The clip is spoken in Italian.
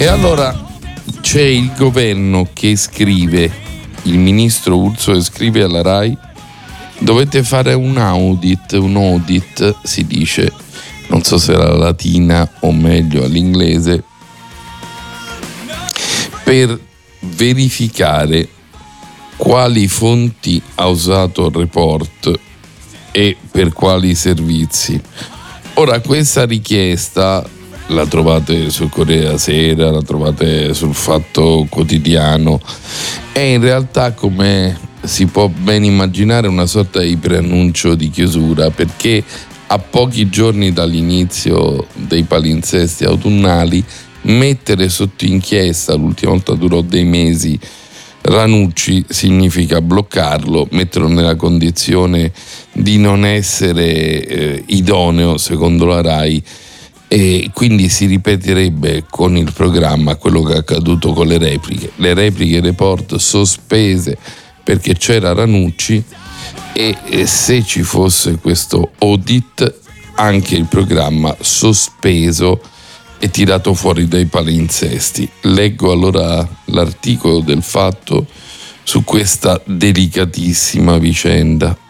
E allora c'è il governo che scrive, il ministro Urso scrive alla RAI: dovete fare un audit si dice, non so se alla latina o meglio all'inglese, per verificare quali fonti ha usato il report e per quali servizi. Ora, questa richiesta la trovate sul Corriere della Sera, la trovate sul Fatto Quotidiano, è in realtà, come si può ben immaginare, una sorta di preannuncio di chiusura, perché a pochi giorni dall'inizio dei palinsesti autunnali mettere sotto inchiesta, l'ultima volta durò dei mesi, Ranucci significa bloccarlo, metterlo nella condizione di non essere idoneo secondo la RAI, e quindi si ripeterebbe con il programma quello che è accaduto con le repliche report sospese perché c'era Ranucci, e se ci fosse questo audit anche il programma sospeso e tirato fuori dai palinsesti. Leggo allora l'articolo del Fatto su questa delicatissima vicenda.